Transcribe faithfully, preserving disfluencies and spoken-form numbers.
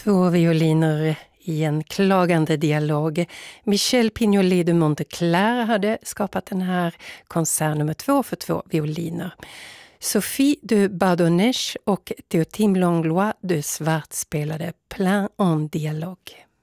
Två violiner i en klagande dialog. Michel Pignoli de Monteclair hade skapat den här konsert nummer två för två violiner. Sophie de Bardonnèche och Théotime Langlois de Svart spelade Plein en dialogue.